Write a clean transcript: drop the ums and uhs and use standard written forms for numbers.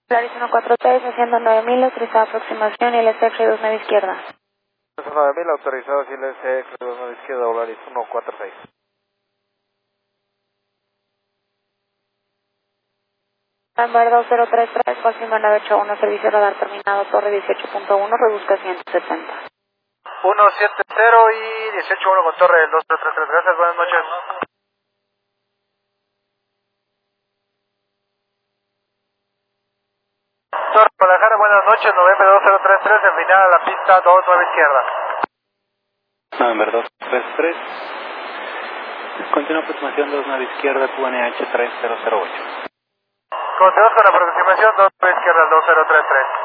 Claris 143, haciendo 9000, autorizada aproximación y el SX 29 izquierda. 9000, autorizado si el SX 29 izquierda, Volaris 146. Amber 2033, Cosima 981, servicio radar terminado, torre 18.1, reduzca 170. 170 y 181 con torre del 2033, gracias, buenas noches. Torre Guadalajara, buenas noches, November 2033, en final a la pista 29 izquierda. November 233, continúa aproximación 29 izquierda, QNH 3008. Continuamos con la aproximación 29 izquierda 2033.